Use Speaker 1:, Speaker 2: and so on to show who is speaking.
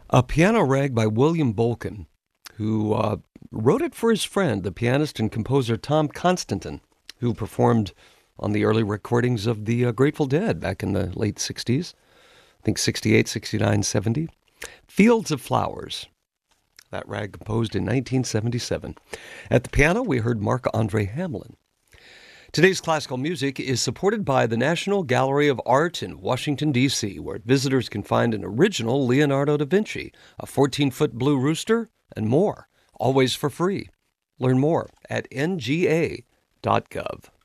Speaker 1: A piano rag by William Bolkin, who wrote it for his friend, the pianist and composer Tom Constantin, who performed on the early recordings of the Grateful Dead back in the late 60s. I think 68, 69, 70. Fields of Flowers. That rag composed in 1977. At the piano, we heard Marc-Andre Hamelin. Today's classical music is supported by the National Gallery of Art in Washington, D.C., where visitors can find an original Leonardo da Vinci, a 14-foot blue rooster, and more, always for free. Learn more at nga.gov.